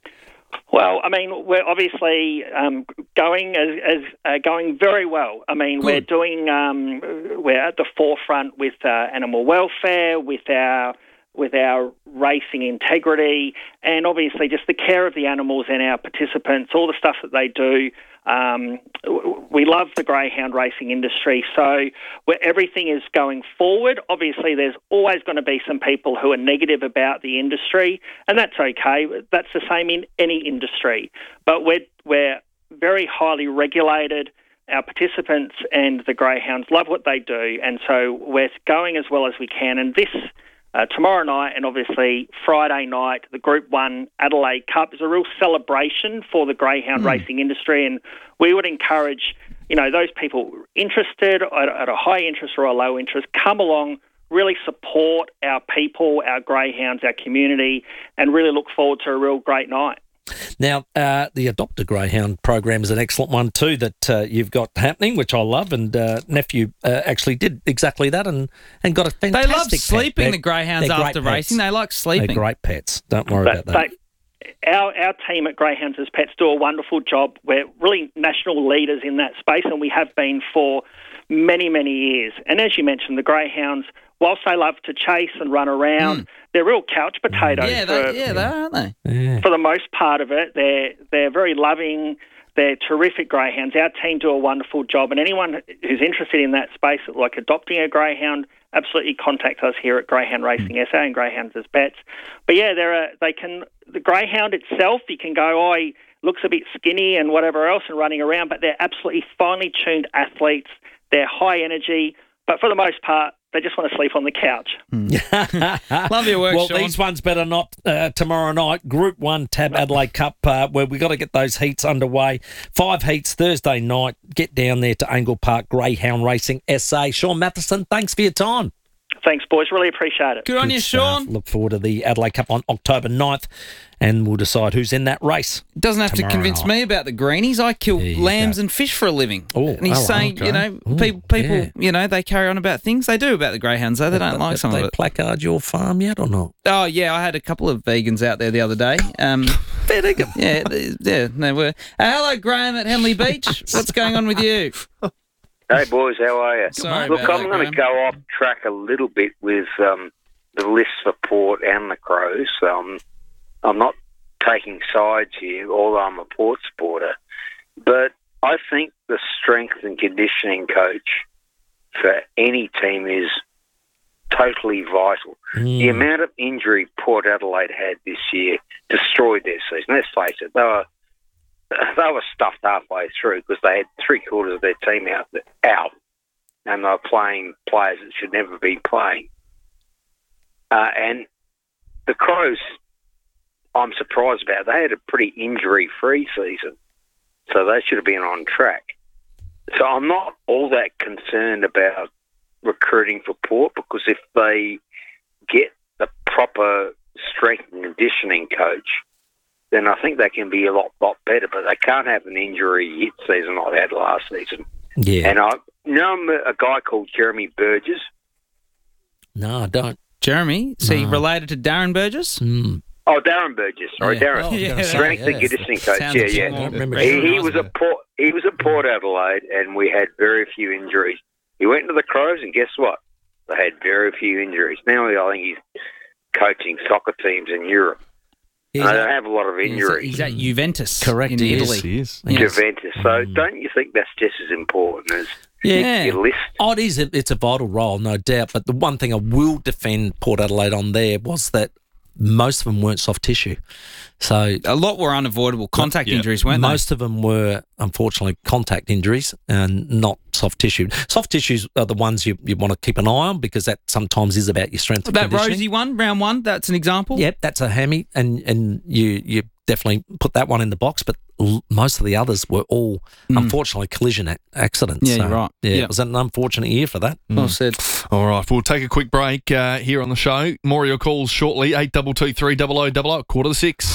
Well, I mean, we're obviously um, going as, as uh, going very well. I mean, Good. we're doing um, we're at the forefront with uh, animal welfare, with our with our racing integrity, and obviously just the care of the animals and our participants, all the stuff that they do. Um, we love the greyhound racing industry, so where everything is going forward. Obviously, there's always going to be some people who are negative about the industry, and that's okay. That's the same in any industry. But we're we're very highly regulated. Our participants and the greyhounds love what they do, and so we're going as well as we can. And this Uh, tomorrow night and obviously Friday night, the Group one Adelaide Cup is a real celebration for the greyhound Mm. racing industry, and we would encourage, you know, those people interested at, at a high interest or a low interest, come along, really support our people, our greyhounds, our community, and really look forward to a real great night. Now, uh, the Adopt a Greyhound program is an excellent one too that uh, you've got happening, which I love. And uh, nephew uh, actually did exactly that and, and got a They fantastic love pet. sleeping, They're- the greyhounds, they're great after pets. racing. They like sleeping. They're great pets. Don't worry But- about that. but Our, our team at Greyhounds as Pets do a wonderful job. We're really national leaders in that space, and we have been for many, many years. And as you mentioned, the greyhounds, whilst they love to chase and run around, Mm. they're real couch potatoes. Yeah, for, they, yeah, they are, aren't they? Yeah. for the most part of it. They're they're very loving. They're terrific greyhounds. Our team do a wonderful job, and anyone who's interested in that space, like adopting a greyhound, absolutely contact us here at Greyhound Racing S A and Greyhounds as Pets. But yeah, there are they can the greyhound itself. You can go, oh, he looks a bit skinny and whatever else, and running around, but they're absolutely finely tuned athletes. They're high energy, but for the most part, they just want to sleep on the couch. Love your work, Well, Sean. these ones better not uh, tomorrow night. Group one Tab Adelaide Cup, uh, where we got to get those heats underway. Five heats Thursday night. Get down there to Angle Park Greyhound Racing S A. Sean Matheson, thanks for your time. Thanks, boys. Really appreciate it. Good on you, stuff. Sean. Look forward to the Adelaide Cup on October ninth, and we'll decide who's in that race. Doesn't have to tomorrow convince night. me about the greenies. I kill There you lambs go. and fish for a living. Oh, and he's oh, saying, okay. you know, Ooh, people, people, yeah. you know, they carry on about things. They do about the greyhounds, though. They don't like some they of it. placard your farm yet or not? Oh, yeah, I had a couple of vegans out there the other day. Um, yeah, they- yeah, they were. Uh, hello, Graham at Henley Beach. What's going on with you? Hey boys, how are you? Sorry Look, about I'm that, going to Graham. go off track a little bit with um, the list for Port and the Crows. Um, I'm not taking sides here, although I'm a Port supporter. But I think the strength and conditioning coach for any team is totally vital. The amount of injury Port Adelaide had this year destroyed their season. Let's face it, they were they were stuffed halfway through because they had three quarters of their team out, out and they were playing players that should never be playing. Uh, and the Crows, I'm surprised about. They had a pretty injury-free season, so they should have been on track. So I'm not all that concerned about recruiting for Port because if they get the proper strength and conditioning coach, then I think they can be a lot, lot better. But they can't have an injury hit season like they had last season. Yeah. And I you know a guy called Jeremy Burgess. No, I don't. Jeremy, is he No. related to Darren Burgess? Mm. Oh, Darren Burgess. Sorry, Yeah. Darren. Oh, yeah, Strength yeah. and conditioning coach. Sounds Yeah, like yeah. someone I don't remember He, he recognise was that. at Port. He was at Port Adelaide, and we had very few injuries. He went to the Crows, and guess what? They had very few injuries. Now I think he's coaching soccer teams in Europe. He's And they at- don't have a lot of He's at, injuries. he's at Juventus. Correct, in he is. Italy. He is. Yes. Juventus. So don't you think that's just as important as Yeah. your list? Oh, it is. It's a vital role, no doubt. But the one thing I will defend Port Adelaide on there was that most of them weren't soft tissue. So a lot were unavoidable contact yeah, injuries, weren't most they? Most of them were, unfortunately, contact injuries and not soft tissue. Soft tissues are the ones you, you want to keep an eye on because that sometimes is about your strength and that conditioning. Rosie one, round one, that's an example? Yep, that's a hammy, and, and you, you definitely put that one in the box, but l- most of the others were all, mm. unfortunately, collision a- accidents. Yeah, so, you're right. Yeah, yep. It was an unfortunate year for that. Well said. All right, we'll take a quick break uh, here on the show. More of your calls shortly, eight two two three double oh double oh, quarter to six.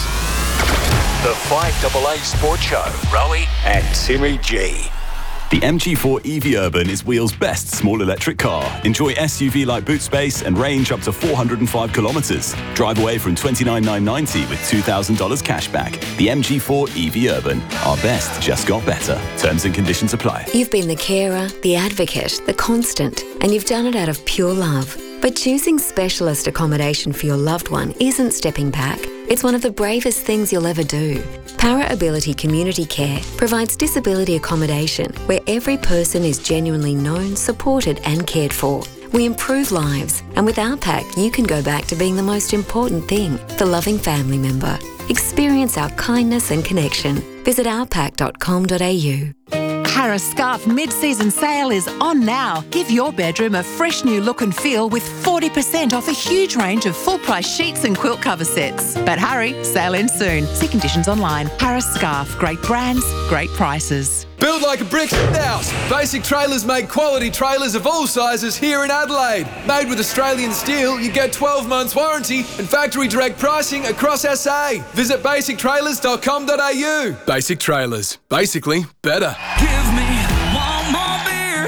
The five A A Sports Show, Rowie and Timmy G. The M G four E V Urban is Wheel's best small electric car. Enjoy S U V-like boot space and range up to four hundred five kilometres. Drive away from twenty-nine thousand nine hundred ninety with two thousand dollars cash back. The M G four E V Urban. Our best just got better. Terms and conditions apply. You've been the carer, the advocate, the constant, and you've done it out of pure love. But choosing specialist accommodation for your loved one isn't stepping back. It's one of the bravest things you'll ever do. Para Ability Community Care provides disability accommodation where every person is genuinely known, supported and cared for. We improve lives, and with our pack, you can go back to being the most important thing, the loving family member. Experience our kindness and connection. Visit our pack dot com dot a u. Harris Scarf mid-season sale is on now. Give your bedroom a fresh new look and feel with forty percent off a huge range of full-price sheets and quilt cover sets. But hurry, sale ends soon. See conditions online. Harris Scarf. Great brands, great prices. Build like a brick house. Basic Trailers make quality trailers of all sizes here in Adelaide. Made with Australian steel, you get twelve months warranty and factory direct pricing across S A. Visit basic trailers dot com dot a u. Basic Trailers. Basically better. Give me one more beer.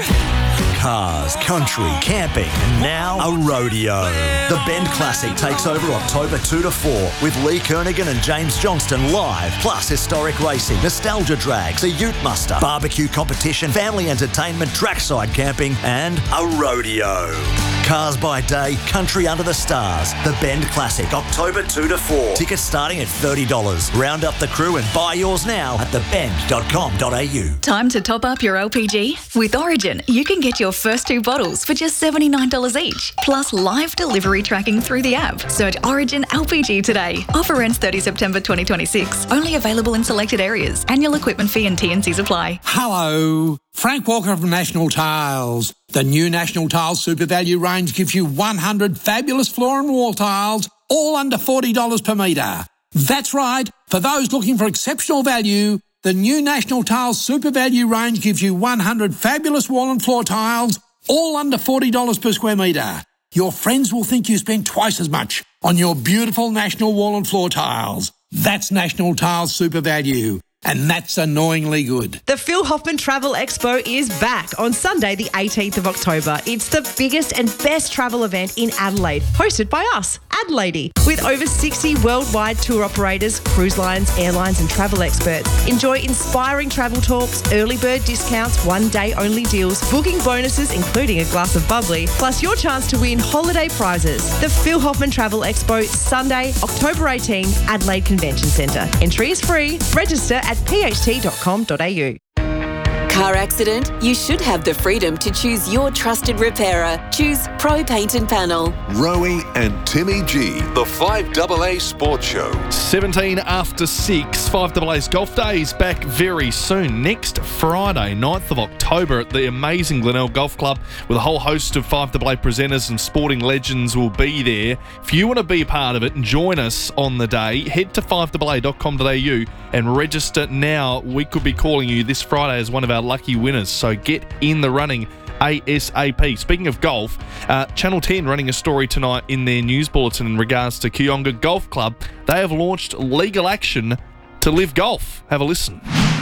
Cars, country, camping, and now a rodeo. The Bend Classic takes over October second to fourth with Lee Kernaghan and James Johnston live, plus historic racing, nostalgia drags, a ute muster, barbecue competition, family entertainment, trackside camping, and a rodeo. Cars by day, country under the stars. The Bend Classic, October second to fourth. Tickets starting at thirty dollars. Round up the crew and buy yours now at the bend dot com dot a u. Time to top up your L P G? With Origin, you can get your first two bottles for just seventy-nine dollars each, plus live delivery tracking through the app. Search Origin L P G today. Offer ends thirtieth of September twenty twenty-six. Only available in selected areas. Annual equipment fee and T and Cs apply. Hello, Frank Walker from National Tiles. The new National Tiles Super Value range gives you one hundred fabulous floor and wall tiles, all under forty dollars per metre. That's right, for those looking for exceptional value, the new National Tiles Super Value range gives you one hundred fabulous wall and floor tiles, all under forty dollars per square metre. Your friends will think you spent twice as much on your beautiful National wall and floor tiles. That's National Tiles Super Value. And that's annoyingly good. The Phil Hoffman Travel Expo is back on Sunday, the eighteenth of October. It's the biggest and best travel event in Adelaide, hosted by us, Adelaide, with over sixty worldwide tour operators, cruise lines, airlines and travel experts. Enjoy inspiring travel talks, early bird discounts, one-day only deals, booking bonuses including a glass of bubbly, plus your chance to win holiday prizes. The Phil Hoffman Travel Expo, Sunday, October eighteenth, Adelaide Convention Centre. Entry is free. Register at at p h t dot com dot a u. Car accident? You should have the freedom to choose your trusted repairer. Choose Pro Paint and Panel. Rowie and Timmy G, the five A A Sports Show. seventeen after six, five A A's Golf Days back very soon. Next Friday, ninth of October at the amazing Glenelg Golf Club with a whole host of five A A presenters and sporting legends will be there. If you want to be a part of it and join us on the day, head to five A A dot com dot a u and register now. We could be calling you this Friday as one of our lucky winners, so get in the running ASAP. Speaking of golf, uh, Channel ten running a story tonight in their news bulletin in regards to Kooyonga Golf Club. They have launched legal action to live golf. Have a listen.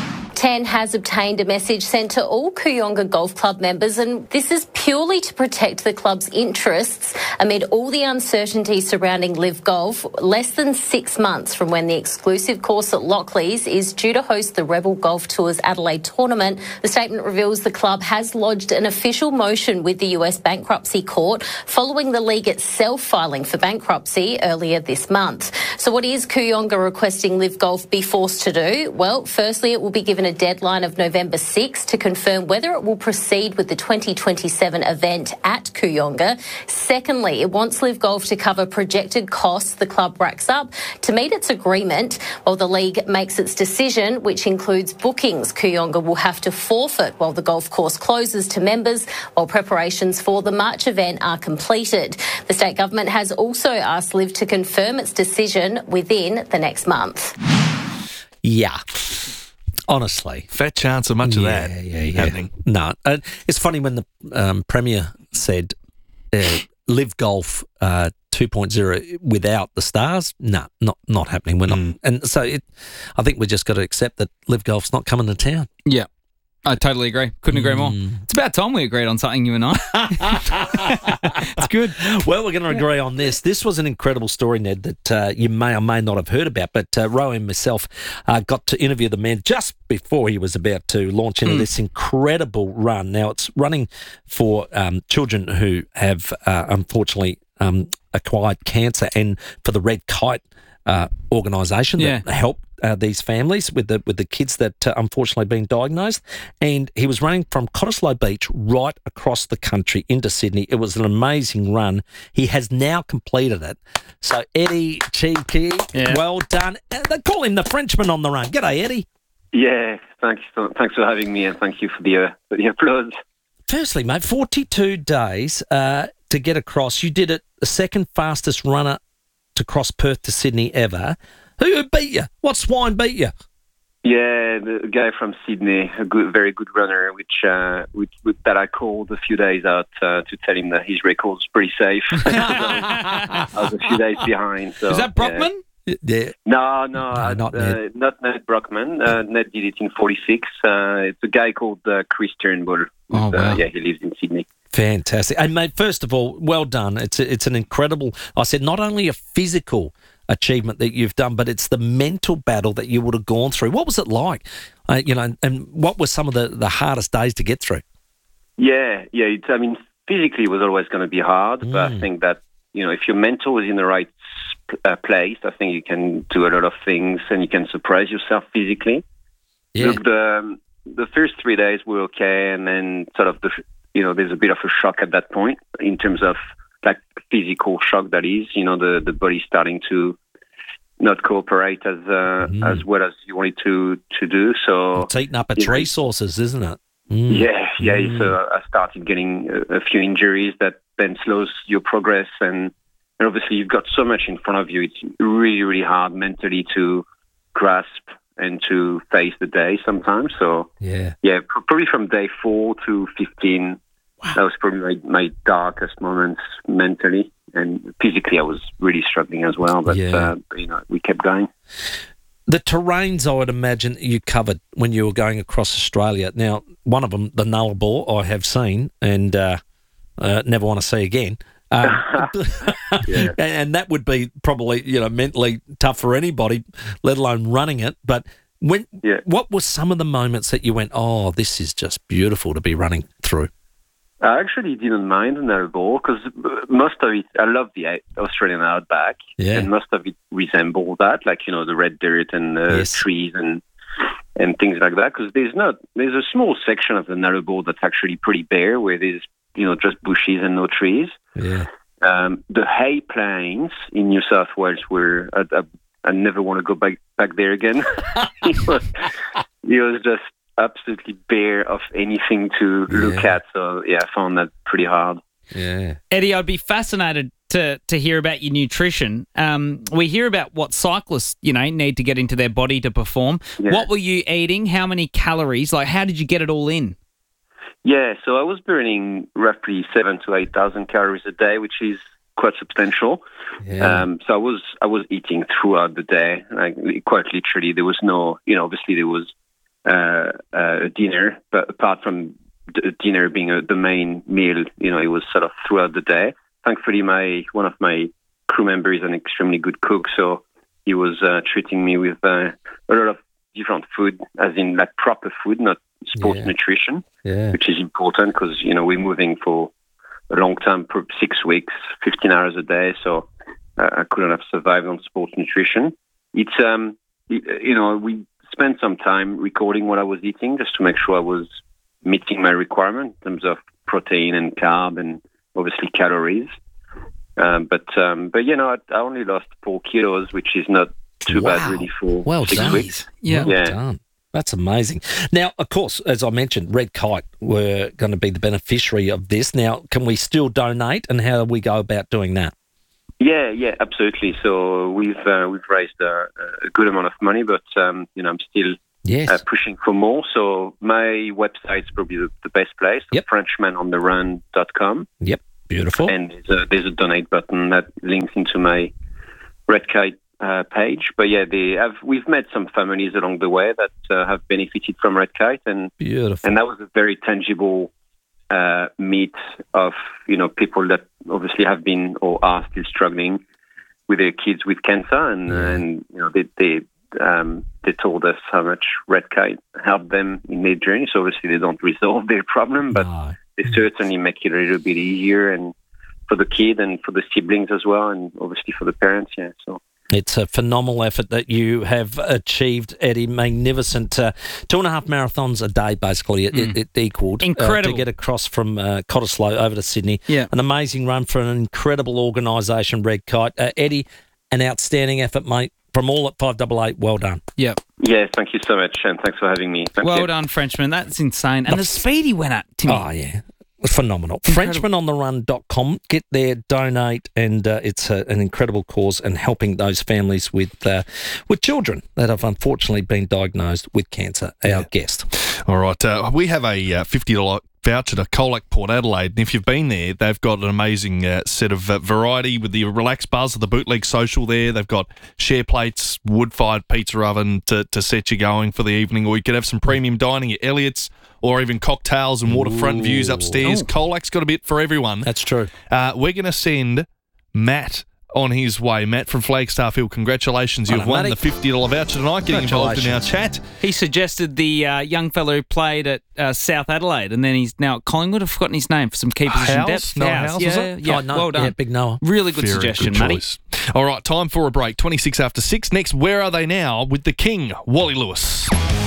ten has obtained a message sent to all Kooyonga Golf Club members, and this is purely to protect the club's interests amid all the uncertainty surrounding Live Golf, less than six months from when the exclusive course at Lockleys is due to host the Rebel Golf Tour's Adelaide tournament. The statement reveals the club has lodged an official motion with the U S Bankruptcy Court following the league itself filing for bankruptcy earlier this month. So what is Kooyonga requesting Live Golf be forced to do? Well, firstly, it will be given a deadline of November sixth to confirm whether it will proceed with the twenty twenty-seven event at Kooyonga. Secondly, it wants Live Golf to cover projected costs the club racks up to meet its agreement while the league makes its decision, which includes bookings Kooyonga will have to forfeit while the golf course closes to members while preparations for the March event are completed. The state government has also asked Live to confirm its decision within the next month. Yeah. Honestly. Fat chance of much of yeah, that yeah, yeah. happening. No. Uh, it's funny when the um, Premier said uh, Live Golf uh, two point oh without the stars. No, not not happening. We're not. Mm. And so it, I think we just got to accept that Live Golf's not coming to town. Yeah. I totally agree. Couldn't agree more. Mm. It's about time we agreed on something, you and I. It's good. Well, we're going to agree on this. This was an incredible story, Ned, that uh, you may or may not have heard about, but uh, Rowan and myself uh, got to interview the man just before he was about to launch into mm. this incredible run. Now, it's running for um, children who have, uh, unfortunately, um, acquired cancer, and for the Red Kite uh, organisation that Yeah. helped Uh, these families with the with the kids that uh, unfortunately been diagnosed. And he was running from Cottesloe Beach right across the country into Sydney. It was an amazing run. He has now completed it. So Eddie Cheeky, Yeah. well done. Uh, They call him the Frenchman on the run. G'day, Eddie. Yeah, thanks. For, thanks for having me, and thank you for the uh, for the applause. Firstly, mate, forty-two days uh, to get across. You did it the second fastest runner to cross Perth to Sydney ever. Who beat you? What swine beat you? Yeah, the guy from Sydney, a good, very good runner, which, uh, which, which that I called a few days out uh, to tell him that his record's pretty safe. I was a few days behind. So, Is that Brockman? Yeah. Yeah. No, no, No, uh, not uh, Ned. not Ned Brockman. Uh, Ned did it in forty-six. Uh, it's a guy called uh, Chris Turnbull. Oh, wow. Uh, yeah, he lives in Sydney. Fantastic. And, mate, first of all, well done. It's a, it's an incredible, I said, not only a physical achievement that you've done, but it's the mental battle that you would have gone through. What was it like? Uh, you know, and what were some of the, the hardest days to get through? Yeah, yeah. It's, I mean, physically it was always going to be hard, Mm. but I think that, you know, if your mental is in the right uh, place, I think you can do a lot of things and you can surprise yourself physically. Yeah. Look, the, the first three days were okay, and then sort of, the you know, there's a bit of a shock at that point in terms of, like, physical shock that is, you know, the, the body starting to not cooperate as uh, Mm. as well as you wanted to, to do. So It's eating up its you know, resources, isn't it? Mm. yeah, yeah. Mm. So I started getting a, a few injuries that then slows your progress, and, and obviously you've got so much in front of you. It's really, really hard mentally to grasp and to face the day sometimes. So Yeah. yeah, pr- probably from day four to fifteen, that was probably my, my darkest moments mentally, and physically I was really struggling as well. But Yeah. uh, you know, we kept going. The terrains, I would imagine, you covered when you were going across Australia. Now, one of them, the Nullarbor, I have seen and uh, uh, never want to see again. Um, Yeah. and, and that would be probably, you know, mentally tough for anybody, let alone running it. But when, Yeah. what were some of the moments that you went, oh, this is just beautiful to be running through? I actually didn't mind the Nullarbor because most of it, I love the Australian outback, Yeah. and most of it resemble that, like, you know, the red dirt and the Yes. trees and and things like that. Because there's not, there's a small section of the Nullarbor that's actually pretty bare, where there's, you know, just bushes and no trees. Yeah. Um, the hay plains in New South Wales were, I, I, I never want to go back back there again. it was, it was just absolutely bare of anything to look Yeah. at. So yeah, I found that pretty hard. Yeah. Eddie, I'd be fascinated to to hear about your nutrition. Um, we hear about what cyclists, you know, need to get into their body to perform. Yeah. What were you eating? How many calories? Like, how did you get it all in? Yeah, so I was burning roughly seven to eight thousand calories a day, which is quite substantial. Yeah. Um, so I was I was eating throughout the day, like quite literally. There was no, you know, obviously there was uh, uh, a dinner, but apart from the dinner being a, the main meal, you know, it was sort of throughout the day. Thankfully, my one of my crew members is an extremely good cook, so he was uh, treating me with uh, a lot of different food, as in like proper food, not sports Yeah. nutrition, Yeah. which is important because, you know, we're moving for a long time, for six weeks, fifteen hours a day. So uh, I couldn't have survived on sports nutrition. It's um, you know, we spent some time recording what I was eating just to make sure I was meeting my requirement in terms of protein and carb and obviously calories. Um, but um, but you know, I, I only lost four kilos, which is not too Wow. bad really for Well six done. weeks. Yeah. Well yeah. done. That's amazing. Now, of course, as I mentioned, Red Kite were going to be the beneficiary of this. Now, can we still donate, and how do we go about doing that? Yeah, yeah, absolutely. So we've uh, we've raised a, a good amount of money, but um, you know, I'm still yes. uh, pushing for more. So my website's probably the, the best place. Yep. Frenchman on the run dot com. Yep, beautiful. And there's a, there's a donate button that links into my Red Kite uh, page. But yeah, they have, we've met some families along the way that uh, have benefited from Red Kite, and beautiful. And that was a very tangible uh, meet of you know people that obviously have been or are still struggling with their kids with cancer, and yeah. and you know they they um, they told us how much Red Kite helped them in their journey. So obviously they don't resolve their problem, but no. they certainly make it a little bit easier, and for the kid and for the siblings as well, and obviously for the parents. Yeah, so. It's a phenomenal effort that you have achieved, Eddie. Magnificent. Uh, two and a half marathons a day, basically, it, Mm. it, it equalled. Incredible. Uh, to get across from uh, Cottesloe over to Sydney. Yeah. An amazing run for an incredible organisation, Red Kite. Uh, Eddie, an outstanding effort, mate. From all at five eight eight, well done. Yep. Yeah, thank you so much, and thanks for having me. Thank well you. done, Frenchman. That's insane. And the speed he went at, Timmy. Oh, yeah. Phenomenal. Frenchman on the run dot com. Get there, donate, and uh, it's a, an incredible cause and helping those families with uh, with children that have unfortunately been diagnosed with cancer. Our guest. All right. Uh, we have a uh, fifty dollars voucher to Colac Port Adelaide, and if you've been there, they've got an amazing uh, set of uh, variety with the relaxed buzz of the bootleg social there. They've got share plates, wood-fired pizza oven to, to set you going for the evening, or you could have some premium dining at Elliott's, or even cocktails and waterfront Ooh. views upstairs. Oh. Colac's got a bit for everyone. That's true. Uh, we're going to send Matt on his way. Matt from Flagstaff Hill, congratulations. You've Hello, won Matty. the fifty dollars voucher tonight, getting involved in our chat. He suggested the uh, young fellow who played at uh, South Adelaide, and then he's now at Collingwood. I've forgotten his name for some key position House? depth. Noah House, House, yeah, is it? yeah. Oh, no. Well done. Yeah, big Noah. Really good Very suggestion, good Matty. choice. All right, time for a break. twenty-six after six. Next, where are they now with the King, Wally Lewis?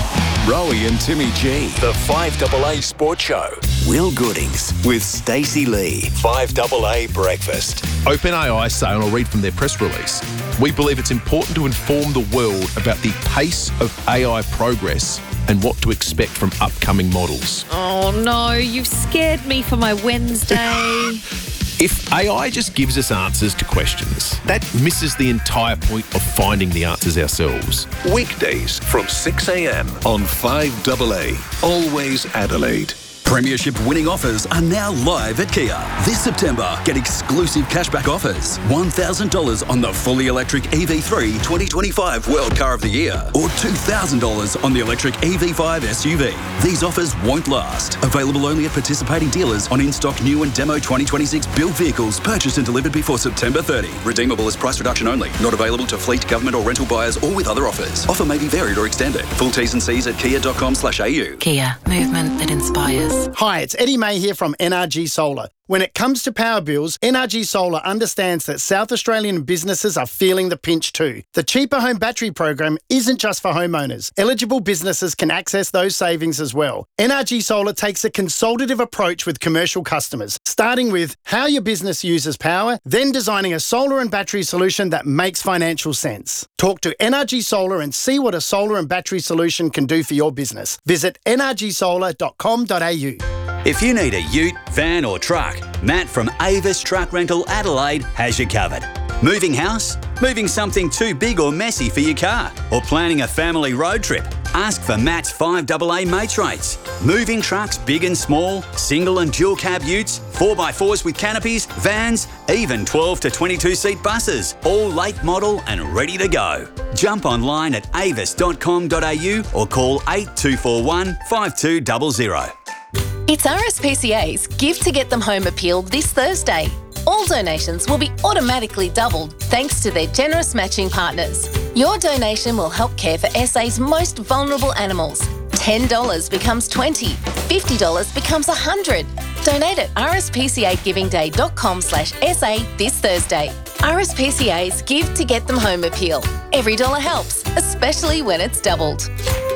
Rowie and Timmy G. The five A A Sports Show. Will Goodings with Stacey Lee. five A A Breakfast. OpenAI say, and I'll read from their press release, we believe it's important to inform the world about the pace of A I progress and what to expect from upcoming models. Oh no, you've scared me for my Wednesday. If A I just gives us answers to questions, that misses the entire point of finding the answers ourselves. Weekdays from six a.m. on five A A. Always Adelaide. Premiership winning offers are now live at Kia. This September, get exclusive cashback offers. one thousand dollars on the fully electric E V three twenty twenty-five World Car of the Year, or two thousand dollars on the electric E V five S U V. These offers won't last. Available only at participating dealers on in-stock new and demo twenty twenty-six built vehicles purchased and delivered before September thirtieth. Redeemable as price reduction only. Not available to fleet, government or rental buyers or with other offers. Offer may be varied or extended. Full T's and C's at kia dot com slash a u. Kia, movement that inspires. Hi, it's Eddie May here from N R G Solar. When it comes to power bills, N R G Solar understands that South Australian businesses are feeling the pinch too. The Cheaper Home Battery program isn't just for homeowners. Eligible businesses can access those savings as well. N R G Solar takes a consultative approach with commercial customers, starting with how your business uses power, then designing a solar and battery solution that makes financial sense. Talk to N R G Solar and see what a solar and battery solution can do for your business. Visit n r g solar dot com dot a u. If you need a ute, van or truck, Matt from Avis Truck Rental Adelaide has you covered. Moving house? Moving something too big or messy for your car? Or planning a family road trip? Ask for Matt's five A A mates rates. Moving trucks big and small, single and dual cab utes, four by fours with canopies, vans, even twelve to twenty-two seat buses, all late model and ready to go. Jump online at avis dot com dot a u or call eight two four one, five two zero zero. It's R S P C A's Give to Get Them Home appeal this Thursday. All donations will be automatically doubled thanks to their generous matching partners. Your donation will help care for S A's most vulnerable animals. ten dollars becomes twenty dollars, fifty dollars becomes one hundred dollars. Donate at r s p c a giving day dot com slash s a this Thursday. R S P C A's Give to Get Them Home appeal. Every dollar helps, especially when it's doubled.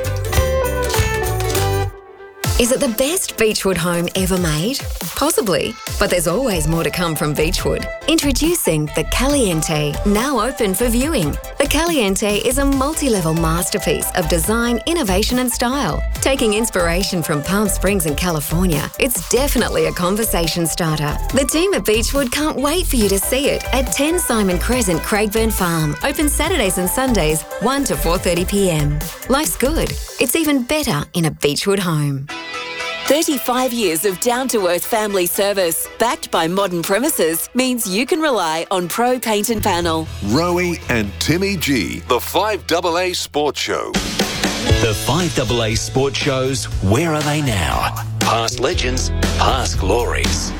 Is it the best Beechwood home ever made? Possibly, but there's always more to come from Beechwood. Introducing the Caliente, now open for viewing. The Caliente is a multi-level masterpiece of design, innovation and style. Taking inspiration from Palm Springs and California, it's definitely a conversation starter. The team at Beechwood can't wait for you to see it at ten Simon Crescent, Craigburn Farm. Open Saturdays and Sundays, one to four thirty p m. Life's good. It's even better in a Beechwood home. thirty-five years of down-to-earth family service, backed by modern premises, means you can rely on Pro Paint and Panel. Rowie and Timmy G, the five double A Sports Show. The five double A Sports Shows, where are they now? Past legends, past glories.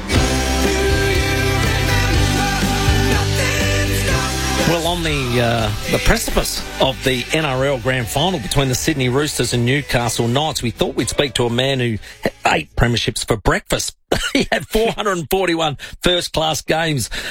Well, on the uh, the precipice of the N R L Grand Final between the Sydney Roosters and Newcastle Knights, we thought we'd speak to a man who ate premierships for breakfast. He had four hundred forty-one first-class games